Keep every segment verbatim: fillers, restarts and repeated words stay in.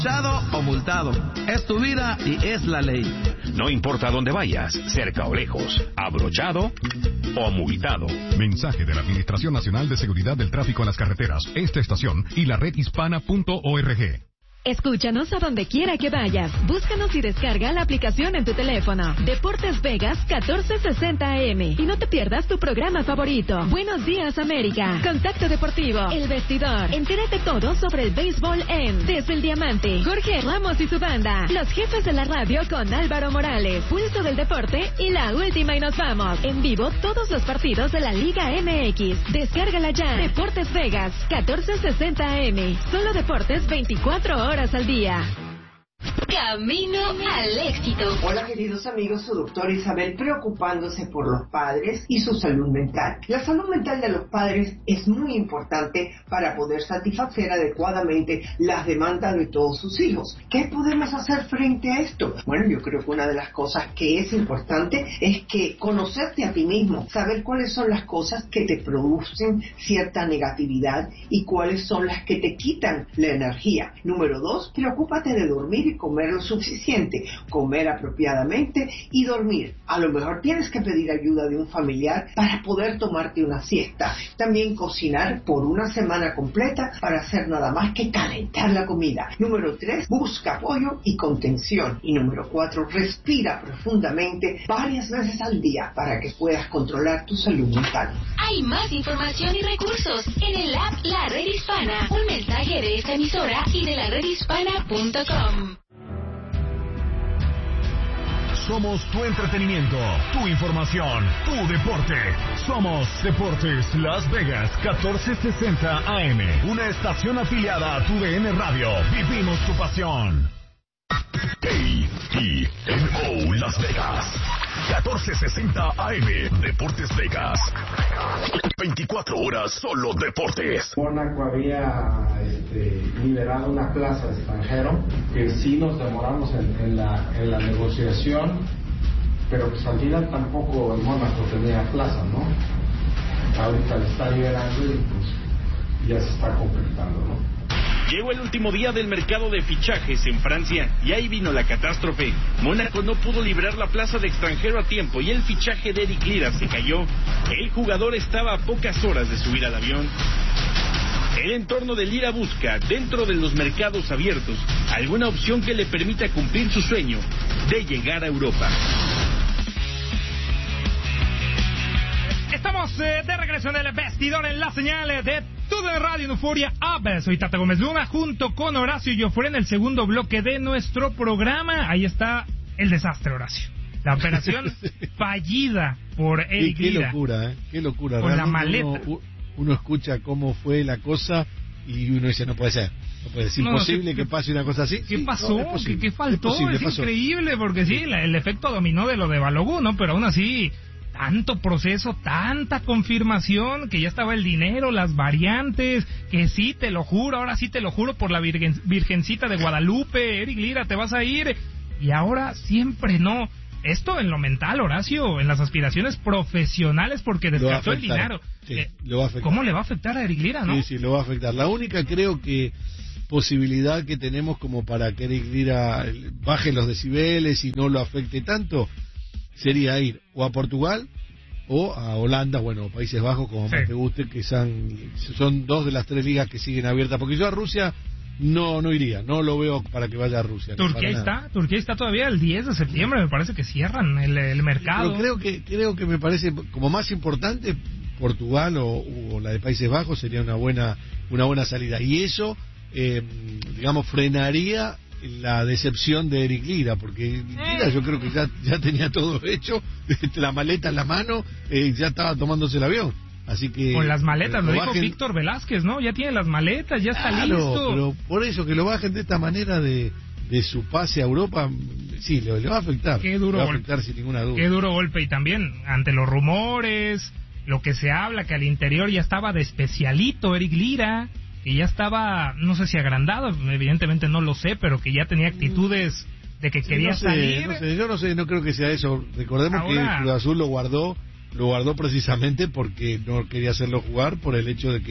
o multado. Es tu vida y es la ley. No importa dónde vayas, cerca o lejos, abrochado o multado. Mensaje de la Administración Nacional de Seguridad del Tráfico en las Carreteras, esta estación y la red hispana punto org. Escúchanos a donde quiera que vayas. Búscanos y descarga la aplicación en tu teléfono. Deportes Vegas catorce sesenta A M. Y no te pierdas tu programa favorito. Buenos días, América. Contacto Deportivo. El Vestidor. Entérate todo sobre el béisbol en Desde el Diamante. Jorge Ramos y su banda. Los jefes de la radio con Álvaro Morales. Pulso del Deporte y la última y nos vamos. En vivo todos los partidos de la Liga M X. Descárgala ya. Deportes Vegas catorce sesenta A M. Solo deportes veinticuatro horas al día. Camino al éxito. Hola queridos amigos, su doctora Isabel preocupándose por los padres y su salud mental. La salud mental de los padres es muy importante para poder satisfacer adecuadamente las demandas de todos sus hijos. ¿Qué podemos hacer frente a esto? Bueno, yo creo que una de las cosas que es importante es que conocerte a ti mismo, saber cuáles son las cosas que te producen cierta negatividad y cuáles son las que te quitan la energía. Número dos, preocúpate de dormir y comer lo suficiente, comer apropiadamente y dormir. A lo mejor tienes que pedir ayuda de un familiar para poder tomarte una siesta. También cocinar por una semana completa para hacer nada más que calentar la comida. Número tres, busca apoyo y contención. Y número cuatro, respira profundamente varias veces al día para que puedas controlar tu salud mental. Hay más información y recursos en el app La Red Hispana. Un mensaje de esta emisora y de la red hispana punto com. Somos tu entretenimiento, tu información, tu deporte. Somos Deportes Las Vegas catorce sesenta A M, una estación afiliada a tu D N Radio. Vivimos tu pasión. A T N O Las Vegas catorce sesenta A M, Deportes Vegas. veinticuatro horas solo deportes. Mónaco había este, liberado una plaza de extranjero, que sí nos demoramos en, en, la, en la negociación, pero pues al final tampoco el Mónaco tenía plaza, ¿no? Ahorita le está liberando y pues ya se está completando, ¿no? Llegó el último día del mercado de fichajes en Francia y ahí vino la catástrofe. Mónaco no pudo librar la plaza de extranjero a tiempo y el fichaje de Eric Lira se cayó. El jugador estaba a pocas horas de subir al avión. El entorno de Lira busca, dentro de los mercados abiertos, alguna opción que le permita cumplir su sueño de llegar a Europa. Estamos eh, de regreso en el vestidor en la señal de Todo en Radio en Euforia App. Soy Tata Gómez Luna junto con Horacio Joffre en el segundo bloque de nuestro programa. Ahí está el desastre, Horacio. La operación fallida por Eric Qué Lira. locura, ¿eh? Qué locura. Con Realmente la maleta. Uno, uno escucha cómo fue la cosa y uno dice, no puede ser. No puede ser. No, imposible ¿qué, que pase una cosa así. ¿Qué Sí, pasó? no, es ¿Qué, ¿Qué faltó? Es, posible, es pasó. increíble porque sí, la, el efecto dominó de lo de Balogun, ¿no? Pero aún así, tanto proceso, tanta confirmación, que ya estaba el dinero, las variantes, que sí, te lo juro, ahora sí te lo juro por la virgen, Virgencita de Guadalupe, Eric Lira, te vas a ir. Y ahora siempre no. Esto en lo mental, Horacio, en las aspiraciones profesionales, porque descartó el dinero. Sí, eh, lo va a afectar. ¿Cómo le va a afectar a Eric Lira, no? Sí, sí, lo va a afectar. La única, creo que, posibilidad que tenemos como para que Eric Lira baje los decibeles y no lo afecte tanto, sería ir o a Portugal o a Holanda, bueno, Países Bajos, como sí. más te guste, que son, son dos de las tres ligas que siguen abiertas, porque yo a Rusia no no iría, no lo veo para que vaya a Rusia. Turquía no está, nada. Turquía está todavía el diez de septiembre, me parece que cierran el, el mercado. Pero creo que creo que me parece como más importante Portugal o, o la de Países Bajos sería una buena una buena salida, y eso eh, digamos frenaría la decepción de Eric Lira, porque Lira yo creo que ya, ya tenía todo hecho, la maleta en la mano, eh, ya estaba tomándose el avión. Así que con las maletas, lo, lo dijo bajen... Víctor Velázquez, ¿no? Ya tiene las maletas, ya está claro, listo. Pero por eso que lo bajen de esta manera de, de su pase a Europa, sí, le, le va a afectar. Qué duro le va a golpe. afectar sin ninguna duda. Qué duro golpe, y también ante los rumores, lo que se habla, que al interior ya estaba de especialito Eric Lira, que ya estaba, no sé si agrandado, evidentemente no lo sé, pero que ya tenía actitudes de que sí, quería no sé, salir. No sé, yo no sé, no creo que sea eso. Recordemos Ahora... que Cruz Azul lo guardó, lo guardó precisamente porque no quería hacerlo jugar, por el hecho de que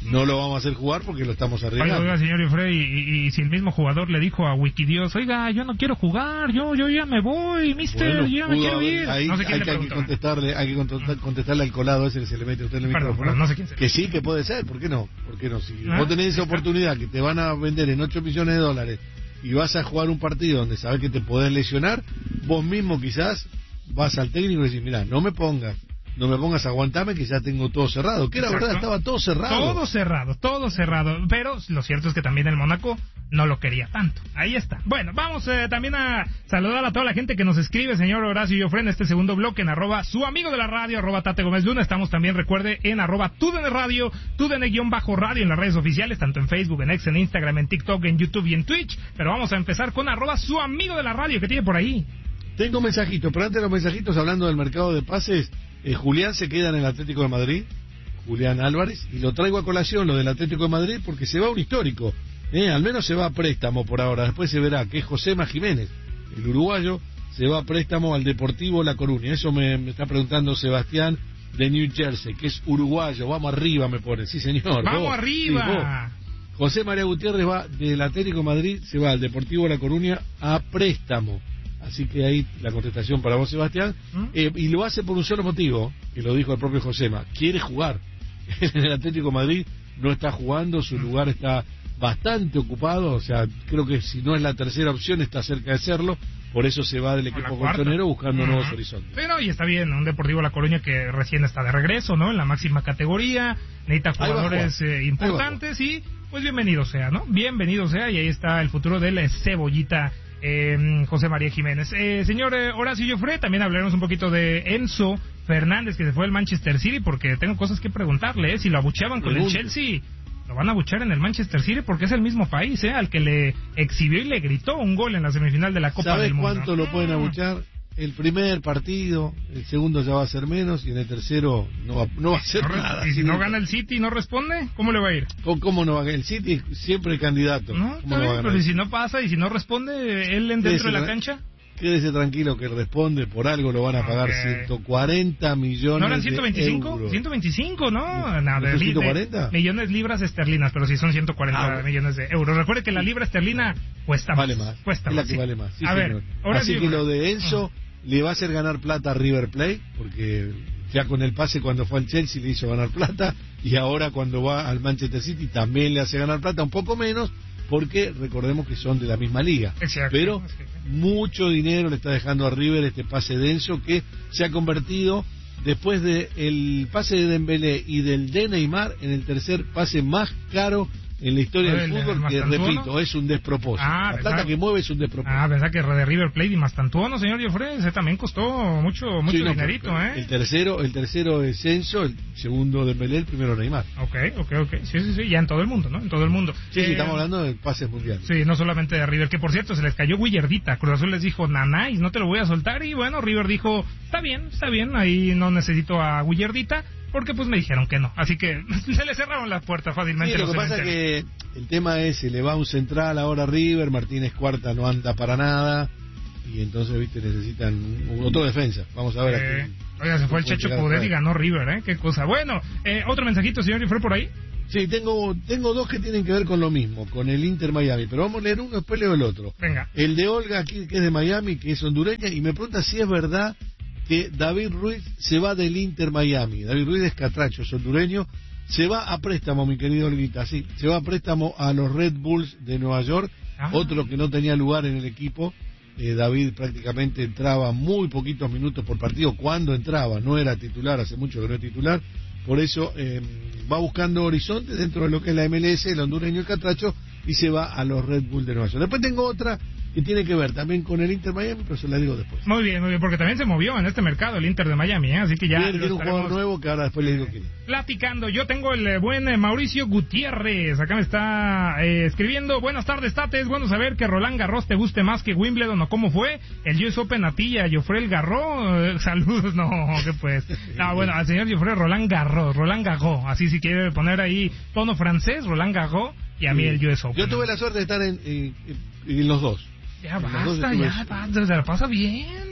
no lo vamos a hacer jugar porque lo estamos arriesgando. Oiga, señor Jofre, y, y, y si el mismo jugador le dijo a Wikidios, oiga, yo no quiero jugar, yo yo ya me voy, mister, bueno, yo ya me quiero haber, ir. Ahí, no sé quién hay, le que, hay que contestarle, hay que contestar, contestarle al colado ese que se le mete a usted en el Perdón, micrófono. perdón, no sé quién sea. Que sí, que puede ser, ¿por qué no? ¿Por qué no? Si ¿Ah? vos tenés esa oportunidad que te van a vender en ocho millones de dólares y vas a jugar un partido donde sabes que te podés lesionar, vos mismo quizás vas al técnico y decís, mirá, no me pongas, no me pongas a aguantarme que ya tengo todo cerrado. Que era Exacto. verdad, estaba todo cerrado. Todo cerrado, todo cerrado. Pero lo cierto es que también el Mónaco no lo quería tanto. Ahí está. Bueno, vamos eh, también a saludar a toda la gente que nos escribe, señor Horacio Jofre, en este segundo bloque en arroba su amigo de la radio, arroba Tate Gómez Luna. Estamos también, recuerde, en arroba Tudene Radio, Tudene-radio en las redes oficiales, tanto en Facebook, en X, en Instagram, en TikTok, en YouTube y en Twitch. Pero vamos a empezar con arroba su amigo de la radio, que tiene por ahí. Tengo mensajitos, pero antes de los mensajitos, hablando del mercado de pases, eh, Julián se queda en el Atlético de Madrid, Julián Álvarez, y lo traigo a colación, lo del Atlético de Madrid, porque se va un histórico, eh, al menos se va a préstamo por ahora, después se verá, que es Josema Jiménez, el uruguayo, se va a préstamo al Deportivo La Coruña, eso me, me está preguntando Sebastián de New Jersey, que es uruguayo, vamos arriba me pone, sí señor. ¡Vamos vos, arriba! Sí, José María Gutiérrez va del Atlético de Madrid, se va al Deportivo La Coruña a préstamo. Así que ahí la contestación para vos, Sebastián. ¿Mm? Eh, y lo hace por un solo motivo, que lo dijo el propio Josema. Quiere jugar. En el Atlético de Madrid no está jugando, su lugar está bastante ocupado. O sea, creo que si no es la tercera opción, está cerca de serlo. Por eso se va del equipo colchonero buscando uh-huh. nuevos horizontes. Pero, y está bien, un Deportivo La Coruña que recién está de regreso, ¿no? En la máxima categoría, necesita jugadores eh, importantes y, pues, bienvenido sea, ¿no? Bienvenido sea, y ahí está el futuro del Cebollita. Eh, José María Jiménez. Eh, señor eh, Horacio Jofre, también hablaremos un poquito de Enzo Fernández, que se fue al Manchester City, porque tengo cosas que preguntarle. Eh, si lo abucheaban con el Chelsea, lo van a abuchear en el Manchester City, porque es el mismo país, eh, al que le exhibió y le gritó un gol en la semifinal de la Copa del Mundo. ¿Sabes cuánto lo pueden abuchear? El primer partido, el segundo ya va a ser menos, y en el tercero no va, no va a ser no, nada. ¿Y si no gana el City y no responde? ¿Cómo le va a ir? ¿Cómo, cómo no va a ganar? El City siempre candidato. No, está bien, pero ¿y si no pasa y si no responde él dentro Quédese, de la cancha? Quédese tranquilo que responde, por algo lo van a pagar okay. ciento cuarenta millones ¿No eran ciento veinticinco? de euros. ciento veinticinco, ¿no? no, ¿No de, ciento cuarenta? De millones libras esterlinas, pero sí son ciento cuarenta ah, millones de euros. Recuerde que la libra esterlina cuesta vale más. más. Cuesta es más, la que sí. vale más. Sí, a señor. ver, ahora Así sí, que lo de Enzo... Uh-huh. le va a hacer ganar plata a River Plate, porque ya con el pase cuando fue al Chelsea le hizo ganar plata, y ahora cuando va al Manchester City también le hace ganar plata, un poco menos, porque recordemos que son de la misma liga. Exacto. Pero mucho dinero le está dejando a River este pase denso, que se ha convertido, después del pase de Dembélé y del de Neymar, en el tercer pase más caro en la historia del fútbol, que repito, es un despropósito. Ah, la plata que mueve es un despropósito. Ah, pensá que de River Plate y Mastantuono, señor Jofre, ese también costó mucho mucho sí, no, dinerito, ¿eh? El tercero, el tercero es Enzo, el segundo Dembélé, el primero Neymar. Ok, ok, ok. Sí, sí, sí, ya en todo el mundo, ¿no? En todo el mundo. Sí, eh, sí, estamos hablando de pases mundiales. Sí, no solamente de River, que por cierto se les cayó Guillardita. Cruz Azul les dijo, nanáis, no te lo voy a soltar, y bueno, River dijo, está bien, está bien, ahí no necesito a Guillardita, porque pues me dijeron que no, así que se le cerraron las puertas fácilmente. Sí, lo que pasa es que el tema es, se le va un central ahora a River, Martínez Cuarta no anda para nada, y entonces, viste, necesitan otro defensa. Vamos a ver. Eh, aquí, oiga, se fue el Checho Coudet y ganó River, ¿eh? Qué cosa. Bueno, eh, otro mensajito, señor Jofre, por ahí. Sí, tengo tengo dos que tienen que ver con lo mismo, con el Inter Miami, pero vamos a leer uno, después leo el otro. Venga. El de Olga, aquí, que es de Miami, que es hondureña, y me pregunta si es verdad que David Ruiz se va del Inter Miami. David Ruiz es catracho, es hondureño, se va a préstamo, mi querido Olguita, sí, se va a préstamo a los Red Bulls de Nueva York, ah. otro que no tenía lugar en el equipo. eh, David prácticamente entraba muy poquitos minutos por partido, cuando entraba, no era titular, hace mucho que no es titular, por eso eh, va buscando horizonte dentro de lo que es la M L S, el hondureño el catracho, y se va a los Red Bulls de Nueva York. Después tengo otra que tiene que ver también con el Inter Miami, pero se la digo después. Muy bien, muy bien, porque también se movió en este mercado el Inter de Miami, ¿eh? Así que ya... Tiene un jugador nuevo que ahora después le digo quién es. Platicando, yo tengo el buen Mauricio Gutiérrez, acá me está eh, escribiendo, buenas tardes, Tates, bueno saber que Roland Garros te guste más que Wimbledon, o cómo fue, el U S Open a ti y a Jofre el Garros, eh, saludos, no, que pues, no, bueno, al señor Jofre Roland Garros, Roland Garros, así si quiere poner ahí tono francés, Roland Garros, y a mí el U S Open. Yo tuve la suerte de estar en, en, en los dos. Ya basta, ya basta, se la pasa bien.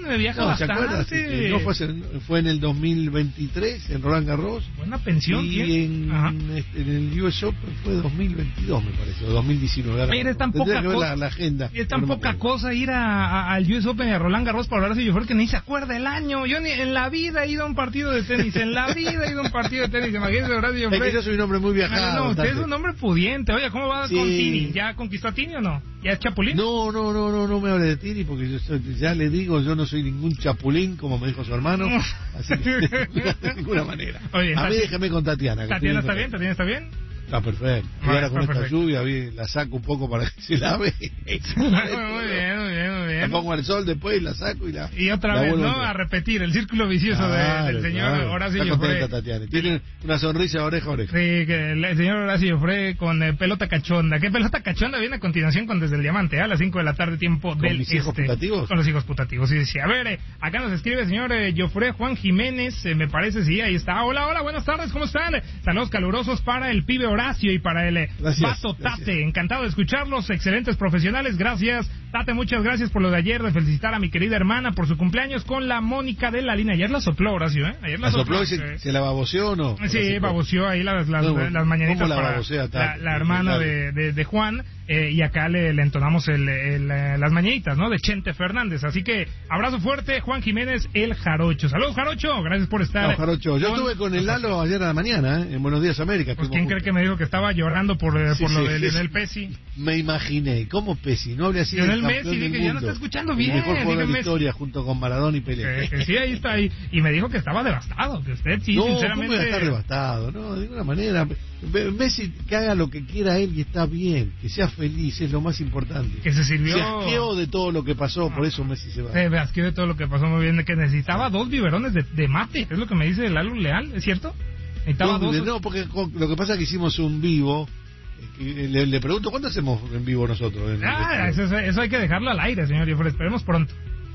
me viaja No, ¿se bastante. acuerda? Sí, que no fue, hace- fue en el dos mil veintitrés en Roland Garros. Buena pensión. Y ¿sí? en, Ajá. este, en el U S Open fue dos mil veintidós, me parece, o dos mil diecinueve. ahora Mira, es tan tendría poca que ver cosa. la, la agenda. Es tan no me poca acuerdo. cosa ir a, a- al U S Open y a Roland Garros para hablar de yo que ni se acuerda el año. Yo ni en la vida he ido a un partido de tenis. En la vida he ido a un partido de tenis. Imagínese, Horacio Es que Joffre. yo soy un hombre muy viajado. No, no, usted es Tate. un hombre pudiente. Oye, ¿cómo va Sí. con Tini? ¿Ya conquistó a Tini o no? ¿Ya es chapulín? No, no, no, no, no me hable de Tini porque yo soy- ya le digo, yo no soy ningún chapulín, como me dijo su hermano. Así que de ninguna manera. Oye, a mí Tati- déjeme con Tatiana. que Tatiana estoy está viendo- bien, Tatiana está bien. Está perfecto. Y Ah, ahora está con esta perfecto. lluvia vi- la saco un poco para que se lave. muy bien, muy bien, muy La bien. pongo al sol después y la saco y la. Y otra la vez, vuelvo ¿no? entrar. A repetir el círculo vicioso de- Claro, del señor claro. Horacio Está contenta Joffre. Tatiana. Tiene una sonrisa de oreja a oreja. Sí, que el, el señor Horacio Joffre con eh, pelota cachonda. ¿Qué pelota cachonda viene a continuación con Desde el Diamante? ¿eh? A las cinco de la tarde, tiempo ¿Con del mis hijos este. putativos? Con los hijos putativos, sí, sí. A ver, eh, acá nos escribe el señor eh, Joffre Juan Jiménez, eh, me parece, sí, ahí está. Hola, hola, buenas tardes, ¿cómo están? Saludos calurosos para el pibe Horacio y para el eh, Gracias, Pato gracias. Tate. Encantado de escucharlos, excelentes profesionales, gracias. Tate, muchas gracias por lo de ayer, de felicitar a mi querida hermana por su cumpleaños con la Mónica de la línea. Ayer la sopló, Horacio, ¿eh? Ayer la, ¿La sopló y sí. se, se la baboseó o no? Sí, baboseó ahí las, las, No, las mañanitas ¿cómo la para babosea la, tanto? la hermana de, de, de Juan, eh, y acá le, le entonamos el, el, eh, las mañanitas, ¿no? De Chente Fernández. Así que abrazo fuerte, Juan Jiménez, el Jarocho. Saludos, Jarocho, gracias por estar. No, Jarocho, yo estuve con el Lalo ayer a la mañana, ¿eh? En Buenos Días América. Pues estuvimos quién cree juntos. que me dijo que estaba llorando por, eh, Sí, por lo sí, de sí. Lionel Messi? Me imaginé, ¿cómo Pesci? No hable así del Lionel campeón Messi, del dije, ya no mundo. está escuchando El bien, mejor jugador de dígame. la historia junto con Maradona y Pelé. Eh, que sí, ahí está, ahí. Y me dijo que estaba devastado, que usted sí, no, sinceramente... ¿cómo iba a estar devastado? No, de ninguna manera. Me- Messi que haga lo que quiera él y está bien, que sea feliz, es lo más importante. Que se sirvió... Se asqueó de todo lo que pasó, por eso Messi se va. Eh, veas que de todo lo que pasó muy bien, que necesitaba dos biberones de, de mate, es lo que me dice Lalo Leal, ¿es cierto? Necesitaba No, dos... no, porque con- lo que pasa es que hicimos un vivo. eh, Le, le pregunto, ¿cuándo hacemos en vivo nosotros? En- Ah, en- eso, eso hay que dejarlo al aire, señor Joffre, esperemos pronto.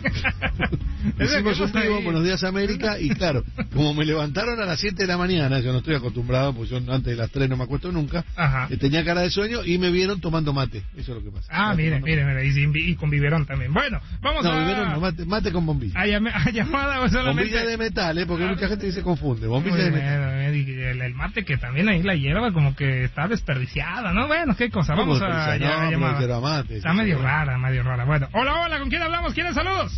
Hicimos un vivo en Buenos Días América y claro, como me levantaron a las siete de la mañana, yo no estoy acostumbrado, pues yo antes de las tres no me acuesto nunca, Ajá. eh, tenía cara de sueño y me vieron tomando mate, eso es lo que pasa. Ah, Estaba mire, tomando mire, mire, y, sin vi- y con biberón también. Bueno, vamos No, a... biberón no, mate, mate con bombilla. A, llama- a llamada o solamente... Bombilla de metal, ¿eh? Porque Ah, mucha gente se confunde. Muy Bombilla de bien, metal. muy bien, y el, el mate que también ahí la hierba como que está desperdiciada, ¿no? Bueno, qué cosa, ¿Cómo vamos a, desperdiciada? ya- No, pero llamada. yerba mate, Está sí, medio sí. rara, medio rara. Bueno, hola, hola, ¿con quién hablamos? ¿Quiénes saludos?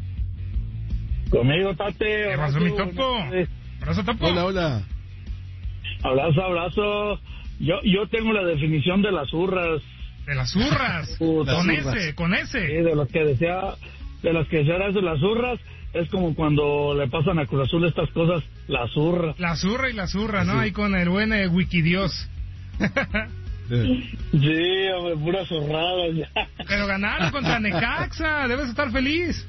Conmigo, Tate. ¿Qué pasó, mi topo? Abrazo, topo. Hola, hola. Abrazo, abrazo. Yo yo tengo la definición de las zurras. De las zurras. Puta. Con Las zurras. ese, con ese. Sí, de los que decía, de las que decía eso, las zurras. Es como cuando le pasan a Cruz Azul estas cosas, la zurra. La zurra y la zurra, ¿no? Sí. Ahí con el buen eh, Wikidios. Eh, Sí, hombre, puras zurradas. Pero ganaron contra Necaxa, debes estar feliz.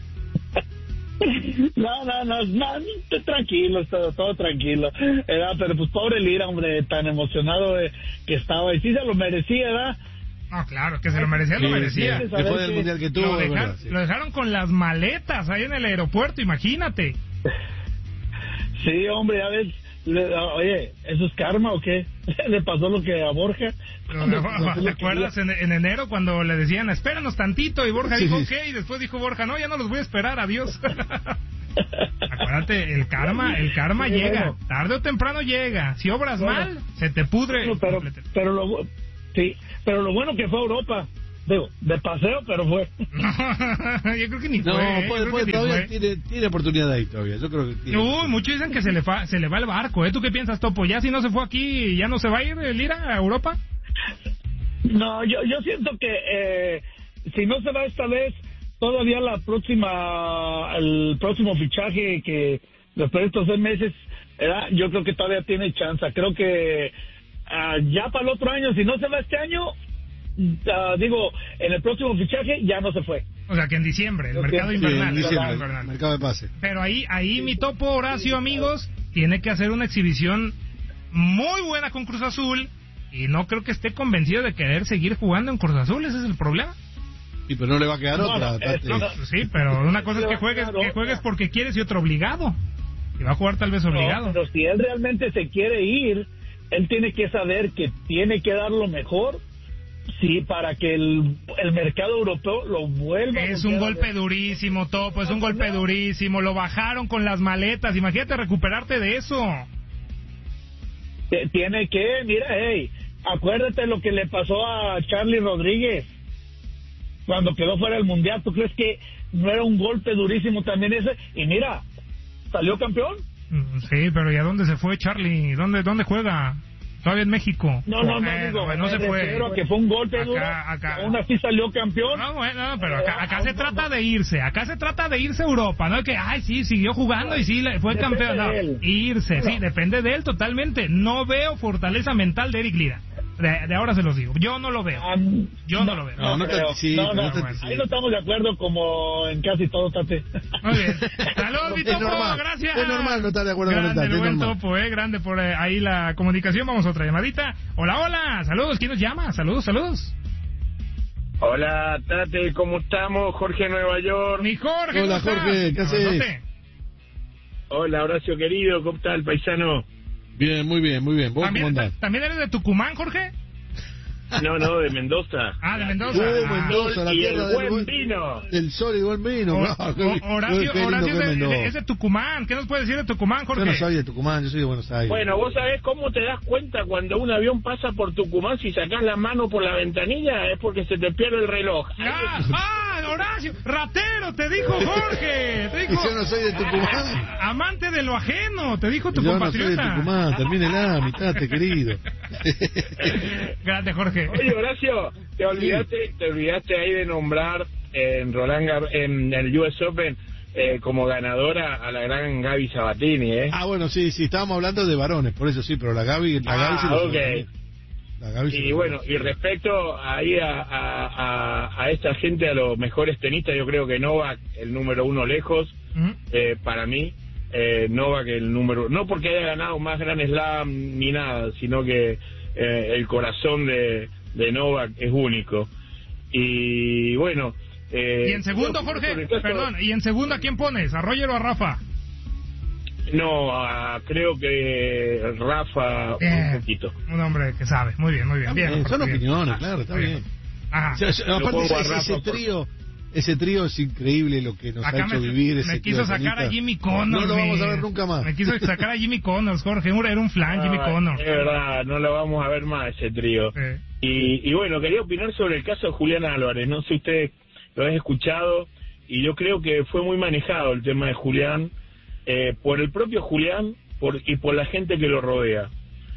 No, no, no, no, tranquilo, todo, todo tranquilo. Era, pero pues pobre Lira, hombre, tan emocionado de, que estaba. Y sí se lo merecía, ¿verdad? No, claro, que se lo merecía, lo sí, merecía. sí. Después del mundial que tuvo, Lo, es dejar- verdad, sí. lo dejaron con las maletas ahí en el aeropuerto, imagínate. Sí, hombre, ya ves. Le- oye, ¿eso es karma o qué? ¿Le pasó lo que a Borja? Pero, No, no sé ¿te lo que acuerdas en, en enero cuando le decían, espéranos tantito? Y Borja Sí. dijo, ok, y después dijo Borja, no, ya no los voy a esperar, adiós. Acuérdate, el karma, el karma Sí, llega, bueno. tarde o temprano llega. Si obras Bueno. mal, se te pudre. Bueno, pero, completamente. pero lo bu- sí, pero lo bueno que fue a Europa. Digo, de paseo, pero fue. Yo creo que ni No, fue. ¿eh? Yo puede, creo puede, que ni todavía fue. tiene, tiene oportunidad ahí todavía. Yo creo que tiene. Uy, muchos dicen que se le, fa- se le va el barco, ¿eh? ¿Tú qué piensas, Topo? ¿Ya si no se fue aquí, ya no se va a ir el Lira a Europa? No, yo, yo siento que eh, si no se va esta vez, todavía la próxima, el próximo fichaje que después de estos seis meses, ¿verdad? Yo creo que todavía tiene chance. Creo que ah, ya para el otro año, si no se va este año, ah, digo, en el próximo fichaje ya no se fue. O sea, que en diciembre, el Yo mercado pienso- Sí, invernal. en el diciembre, mercado invernal. mercado de pase. Pero ahí, ahí mi Topo, Horacio, amigos, tiene que hacer una exhibición muy buena con Cruz Azul y no creo que esté convencido de querer seguir jugando en Cruz Azul, ese es el problema. Y pero no le va a quedar No, otra. no, Tate. no, no. Sí, pero una cosa es que juegues, que juegues porque quieres y otro obligado. Y va a jugar tal vez obligado. No, pero si él realmente se quiere ir, él tiene que saber que tiene que dar lo mejor Sí, para que el, el mercado europeo lo vuelva. Es un golpe durísimo, Topo, es un golpe durísimo. Lo bajaron con las maletas. Imagínate recuperarte de eso. Tiene que, mira, hey, acuérdate lo que le pasó a Charlie Rodríguez cuando quedó fuera del Mundial. ¿Tú crees que no era un golpe durísimo también ese? Y mira, salió campeón. Sí, pero ¿y a dónde se fue Charlie? ¿Dónde, dónde juega? Todavía en México. No, no, no, eh, digo, no, no se fue. Que fue un golpe duro. Acá, acá. Aún así salió campeón. No, bueno, no, pero acá, acá se trata de irse. Acá se trata de irse a Europa. No es que, ay, sí, siguió jugando y sí, fue depende campeón. No, de él. irse, sí, depende de él totalmente. No veo fortaleza mental de Eric Lira. De, de ahora se los digo. Yo no lo veo. Um, Yo no, no lo veo. No, no te creo. anticipes, no, no, no te bueno, anticipes. ahí no estamos de acuerdo como en casi todo, Tate. Muy bien. Saludos, mi Es Topo, normal, gracias. es normal no estar de acuerdo con el Grande, Tate, el es buen normal. Topo, eh, grande por eh, ahí la comunicación. Vamos a otra llamadita. Hola, hola. Saludos, ¿quién nos llama? Saludos, saludos. Hola, Tate, ¿cómo estamos? Jorge, Nueva York. Mi Jorge, Hola, ¿cómo Jorge, estás? ¿qué haces? Abrazote. Hola, Horacio querido, ¿cómo está el paisano? Bien, muy bien, muy bien. ¿Vos cómo ¿También, andás? ¿También eres de Tucumán, Jorge? No, no, de Mendoza. Ah, de Mendoza. Uh, Ah. Mendoza, la Y tierra el del buen buen- vino. El sol y el buen vino. O- Ah, qué- o- Horacio, qué lindo Horacio que es, de, Mendoza. es de Tucumán. ¿Qué nos puede decir de Tucumán, Jorge? Yo no soy de Tucumán, yo soy de Buenos Aires. Bueno, vos sabés cómo te das cuenta cuando un avión pasa por Tucumán, si sacás la mano por la ventanilla, es porque se te pierde el reloj. Ah, ah, Horacio, ratero, te dijo Jorge. Te dijo, Yo no soy de Tucumán. amante de lo ajeno, te dijo tu Yo no soy de compatriota. Tucumán, termínela, mitate, querido. Grande, Jorge. Oye, Horacio, te olvidaste, te olvidaste ahí de nombrar en Roland Gar- en el U S Open eh, como ganadora a la gran Gaby Sabatini, ¿eh? Ah, bueno, sí, sí, estábamos hablando de varones, por eso sí, pero la Gaby, la Gaby Ah, se lo ok. sabe. La Gaby se Y lo bueno, sabe. y respecto ahí a, a, a, a esta gente, a los mejores tenistas, yo creo que Novak, el número uno lejos, ¿Mm? eh, para mí, eh, Novak el número, no porque haya ganado más Grand Slam ni nada, sino que eh, el corazón de, de Novak es único. Y bueno... Eh, Y en segundo, sobre Jorge, el caso- perdón, y en segundo, ¿a quién pones? ¿A Roger o a Rafa? No, ah, creo que Rafa Bien. un poquito. Un hombre que sabe. Muy bien, muy bien. bien Bien, son bien. opiniones, claro, está Muy bien. Ajá. O sea, yo- aparte pongo a ese, Rafa ese por- trío, ese trío es increíble lo que nos Acá ha hecho me, vivir me ese quiso trío de sacar a tenistas. Jimmy Connors. No lo vamos mi- a ver nunca más. Me quiso sacar a Jimmy Connors, Jorge. Era un flan, Jimmy Ah, Connors. es verdad, no lo vamos a ver más ese trío. Sí. Y, y bueno, quería opinar sobre el caso de Julián Álvarez. No sé si ustedes lo han escuchado, y yo creo que fue muy manejado el tema de Julián, eh, por el propio Julián por, y por la gente que lo rodea.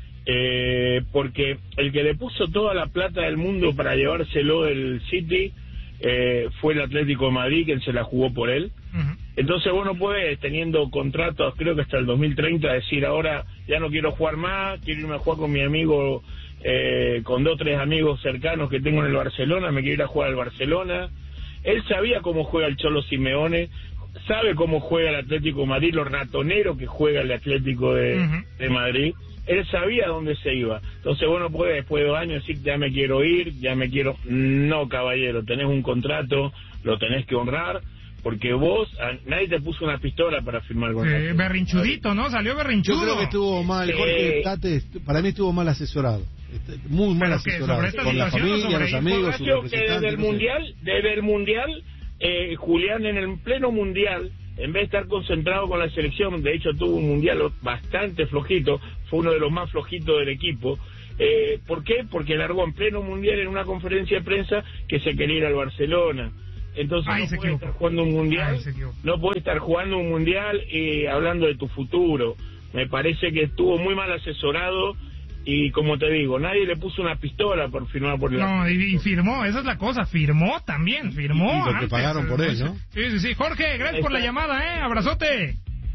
Eh, porque el que le puso toda la plata del mundo para llevárselo del City eh, fue el Atlético de Madrid, quien se la jugó por él. Ujú. Entonces vos no podés, teniendo contratos, creo que hasta el dos mil treinta, decir ahora ya no quiero jugar más, quiero irme a jugar con mi amigo, eh, con dos o tres amigos cercanos que tengo en el Barcelona, me quiero ir a jugar al Barcelona. Él sabía cómo juega el Cholo Simeone, sabe cómo juega el Atlético de Madrid, lo ratonero que juega el Atlético de, Ujú. de Madrid. Él sabía dónde se iba. Entonces vos no podés después de dos años decir ya me quiero ir, ya me quiero... No, caballero, tenés un contrato, lo tenés que honrar, porque vos, a, nadie te puso una pistola para firmar con Eh, berrinchudito, ¿no? Salió berrinchudo. Yo creo que estuvo mal, Sí. Jorge Tate, estu- para mí estuvo mal asesorado. Este, Muy mal ¿Pero qué, asesorado. sobre esta Con la situación o familia, sobre los ir? amigos, sus Horacio, que desde representantes. el no sé. mundial, desde el mundial, eh, Julián en el pleno mundial, en vez de estar concentrado con la selección, de hecho tuvo un mundial bastante flojito, fue uno de los más flojitos del equipo. Eh, ¿Por qué? Porque largó en pleno mundial en una conferencia de prensa que se quería ir al Barcelona. Entonces Ahí se no puede equivocó. estar jugando un mundial, Ahí se equivocó. no puede estar jugando un mundial y hablando de tu futuro. Me parece que estuvo muy mal asesorado. Y como te digo, nadie le puso una pistola por firmar por el... No, y, y firmó, esa es la cosa, firmó también, firmó. Y lo que antes. pagaron por él, ¿no? Sí, sí, sí. Jorge, gracias por la llamada, ¿eh? Abrazote.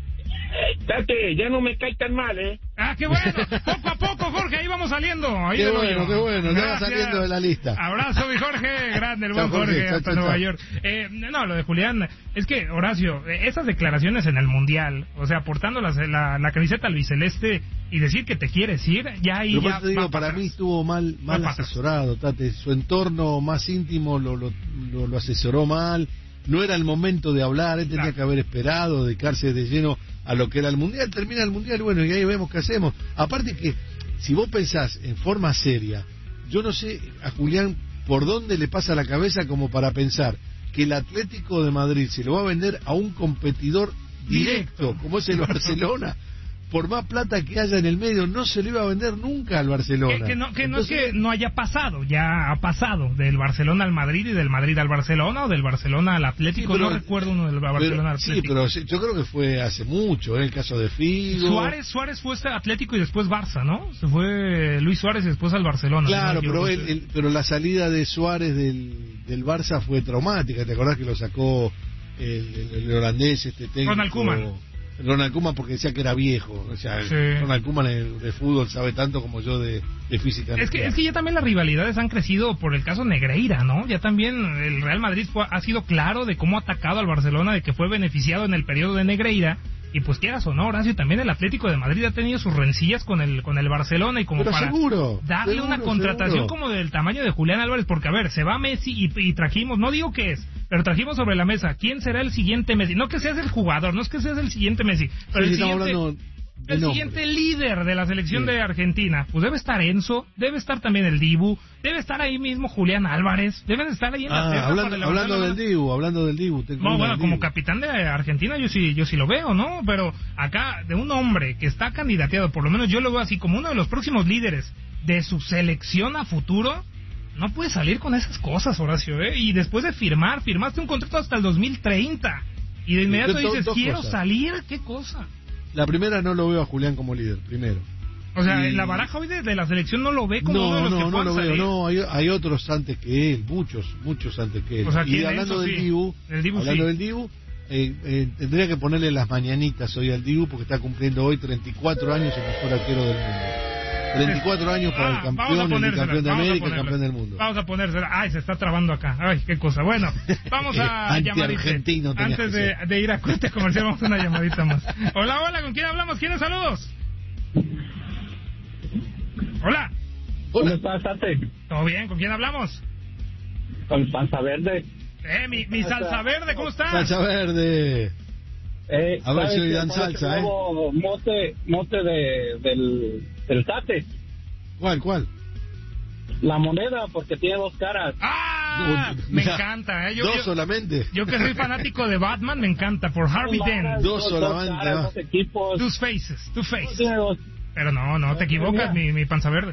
Eh, Tate, ya no me cae tan mal, ¿eh? Ah, qué bueno. Poco a poco, Jorge, ahí vamos saliendo. Ahí Qué del bueno, hoyo. qué bueno, ya va Gracias. saliendo de la lista. Abrazo, mi Jorge. Grande, el buen Chao, Jorge, Jorge, chao, hasta chao, Nueva chao. York. Eh, no, lo de Julián, es que, Horacio, eh, esas declaraciones en el Mundial, o sea, portando la, la, la camiseta albiceleste y decir que te quieres ir, ya ahí Pero por ya eso te digo, va para atrás. mí estuvo mal, mal Va para atrás. asesorado, Tate. Su entorno más íntimo lo, lo, lo, lo asesoró mal. No era el momento de hablar, él tenía Claro. que haber esperado, dedicarse de lleno a lo que era el Mundial. Termina el Mundial, bueno, y ahí vemos qué hacemos. Aparte que, si vos pensás en forma seria, yo no sé a Julián por dónde le pasa la cabeza como para pensar que el Atlético de Madrid se lo va a vender a un competidor directo, como es el Barcelona. Por más plata que haya en el medio, no se le iba a vender nunca al Barcelona. Que, que, no, que Entonces, no es que no haya pasado, ya ha pasado, del Barcelona al Madrid y del Madrid al Barcelona, o del Barcelona al Atlético, sí, pero, no recuerdo uno del Barcelona pero, al Atlético. Sí, pero yo creo que fue hace mucho, ¿eh? El caso de Figo. Suárez, Suárez fue este Atlético y después Barça, ¿no? Se fue Luis Suárez y después al Barcelona. Claro, ¿no? pero, el, el, pero la salida de Suárez del, del Barça fue traumática, ¿te acordás que lo sacó el, el, el holandés, este técnico? Ronald Koeman. Ronald Koeman porque decía que era viejo, o sea, sí. Ronald Koeman de, de fútbol sabe tanto como yo de, de física. Es que, es que ya también las rivalidades han crecido por el caso Negreira, ¿no? Ya también el Real Madrid fue, ha sido claro de cómo ha atacado al Barcelona, de que fue beneficiado en el periodo de Negreira, y pues quieras o no, Horacio, también el Atlético de Madrid ha tenido sus rencillas con el con el Barcelona, y como Pero para seguro, darle seguro, una contratación seguro. como del tamaño de Julián Álvarez, porque a ver, se va Messi y, y trajimos, no digo qué es, pero trajimos sobre la mesa, ¿quién será el siguiente Messi? No que seas el jugador, no es que seas el siguiente Messi, pero sí, el siguiente... El nombre. siguiente líder de la selección sí. de Argentina, pues debe estar Enzo, debe estar también el Dibu, debe estar ahí mismo Julián Álvarez, deben estar ahí en la ah, terna hablando, hablando del Dibu, hablando del Dibu. No, bueno, como capitán de Argentina yo sí, yo sí lo veo, ¿no? Pero acá, de un hombre que está candidateado, por lo menos yo lo veo así, como uno de los próximos líderes de su selección a futuro, no puede salir con esas cosas, Horacio, ¿eh? Y después de firmar, firmaste un contrato hasta el dos mil treinta, y de inmediato do, dices, dos quiero cosas. salir, ¿qué cosa? La primera no lo veo a Julián como líder, primero. O sea, y... en la baraja hoy de, de la selección no lo ve como no, uno de los no, que no puedan lo salir. veo, no, hay, hay otros antes que él, muchos, muchos antes que él. O sea, y Enzo, hablando del sí. Dibu, El Dibu hablando sí. del Dibu, eh, eh, tendría que ponerle las mañanitas hoy al Dibu porque está cumpliendo hoy treinta y cuatro años el mejor arquero del mundo. treinta y cuatro años para Ah, el campeón, el campeón de América, el campeón del mundo. Vamos a ponérsela. Ay, se está trabando acá. Ay, qué cosa. Bueno, vamos a llamadita. Antes de, de ir a corte comercial, vamos a una llamadita más. Hola, hola, ¿con quién hablamos? ¿Quiénes saludos? Hola. ¿Cómo estás, Tate? ¿Todo bien? ¿Con quién hablamos? Con Panza Verde. Eh, mi, mi salsa verde, ¿cómo estás? Salsa verde. Eh, a ver si hoy que dan salsa, ¿eh? Mote, mote de, del, del Tate. ¿Cuál, cuál? La moneda, porque tiene dos caras. ¡Ah! Uh, me mira, encanta, ¿eh? Yo, dos yo, solamente. Yo que soy fanático de Batman, me encanta, por Harvey Dent. Dos, dos solamente. Dos, caras, dos equipos. Two faces, two faces. Tiene dos. Pero no, no, te equivocas, mi, mi panza verde.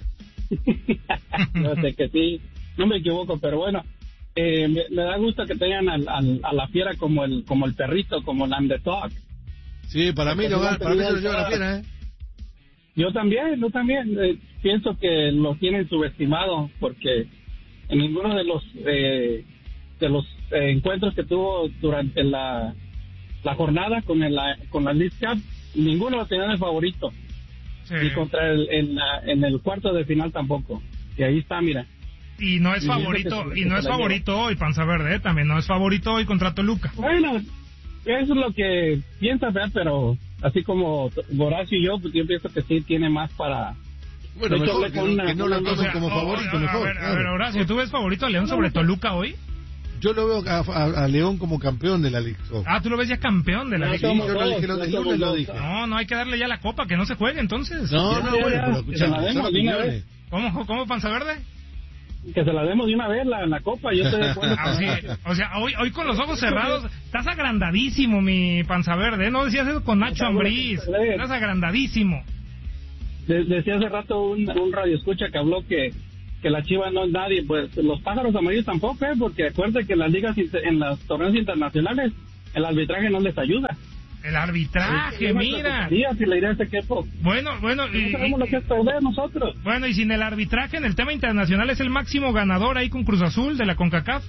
Yo sé que sí, no me equivoco, pero bueno. Eh, me, me da gusto que tengan al, al, a la fiera como el como el perrito, como el underdog. Sí, para mí, lo, para mí se lo lleva la fiera, ¿eh? Yo también, yo también. Eh, pienso que lo tienen subestimado porque en ninguno de los eh, de los eh, encuentros que tuvo durante la, la jornada con el, la, con la League Cup, ninguno lo tenía de favorito. Sí. Y contra el en, la, en el cuarto de final tampoco. Y ahí está, mira. Y no es favorito, y no es favorito hoy, panza verde, ¿eh? También no es favorito hoy contra Toluca. Bueno, eso es lo que piensas, ¿verdad? Pero así como Horacio y yo, pues yo pienso que sí tiene más para... Bueno, de hecho, mejor que, una, no, que no lo tomen o sea, como o, favorito, o, mejor. A ver, claro. a ver, Horacio, ¿tú ves favorito a León sobre Toluca hoy? Yo lo veo a, a, a León como campeón de la Liga. Ah, tú lo ves ya campeón de la no, Liga. Sí, yo lo dije, lo, el lunes lo dije. No, no hay que darle ya la copa, que no se juegue entonces. No, no, bueno, pero escuchame, son opiniones. ¿Cómo, cómo, panza verde? Que se la demos de una vez la, la copa, yo estoy de acuerdo. Ah, sí. O sea, hoy, hoy con los ojos cerrados, estás agrandadísimo, mi panza verde, ¿eh? No decías eso con Nacho Ambriz, estás agrandadísimo. De, decía hace rato un, un radio escucha que habló que, que la Chiva no es nadie, pues los pájaros amarillos tampoco, ¿eh? Porque acuérdate que en las ligas, en los torneos internacionales, el arbitraje no les ayuda. El arbitraje, mira. Si le iré a ese equipo. Bueno, bueno. No sabemos lo que es perder nosotros. Bueno, y sin el arbitraje en el tema internacional es el máximo ganador ahí con Cruz Azul de la CONCACAF.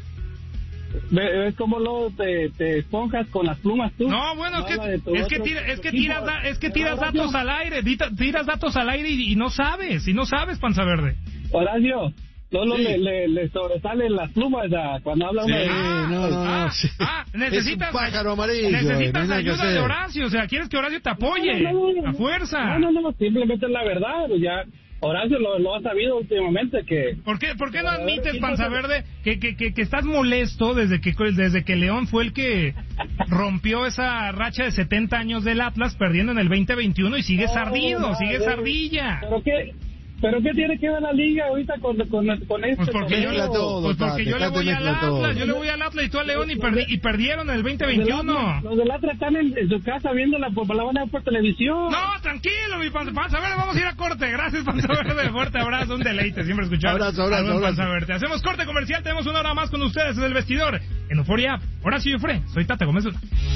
¿Ves cómo lo te, te esponjas con las plumas tú? No, bueno, no es que, es que, tira, es que tiras, da, es que tiras Horacio, datos al aire, tiras datos al aire y, y no sabes, y no sabes, panza verde. Horacio, solo sí. le, le, le sobresalen las plumas ya, cuando habla sí, uno de... Ah, no, no, ah, no, sí. ah, necesitas, es un pájaro amarillo, necesitas no ayuda de Horacio, o sea, quieres que Horacio te apoye, no, no, no, a fuerza. No, no, no, simplemente es la verdad, ya... Horacio lo, lo ha sabido últimamente que... ¿Por qué, por qué no admites, panza verde, que, que, que, que estás molesto desde que desde que León fue el que rompió esa racha de setenta años del Atlas perdiendo en el veinte veintiuno y sigues no, ardido, no, sigues no, ardilla? ¿Pero qué, ¿Pero qué tiene que ver la liga ahorita con, con, con esto? Pues porque, yo, todo, pues porque tate, yo le voy al Atlas, todo. yo le voy al Atlas y tú al León y, perdi y perdieron el veinte veintiuno. Los del Atlas están en, en su casa viéndola, por, la van a ver por televisión. No, tranquilo, mi Panza, Panza Verde, vamos a ir a corte. Gracias, Panza Verde, fuerte abrazo, un deleite siempre escuchar. Abrazo, abrazo, abrazo. Panza Verde. Hacemos corte comercial, tenemos una hora más con ustedes en el vestidor. En Euforia, Horacio Jofre, soy Tata Gómez.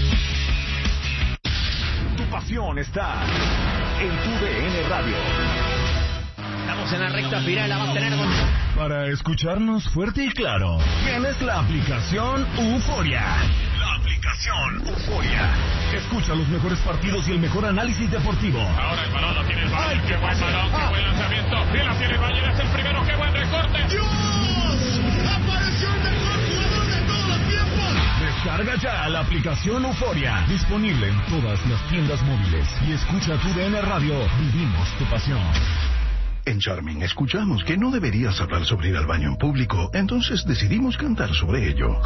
Tu pasión está en tu D N Radio. Estamos en la recta final, la va a tener con... Para escucharnos fuerte y claro, tienes la aplicación Euforia. La aplicación Euforia. Escucha los mejores partidos y el mejor análisis deportivo. Ahora el balón lo tiene el Bayern. Qué buen balón, qué buen lanzamiento. Bien la tiene el Bayern, es el primero, qué buen recorte. ¡Dios! ¡Apareció el mejor jugador de todos los tiempos! Descarga ya la aplicación Euforia. Disponible en todas las tiendas móviles. Y escucha tu D N Radio. Vivimos tu pasión. En Charming escuchamos que no deberías hablar sobre ir al baño en público, entonces decidimos cantar sobre ello.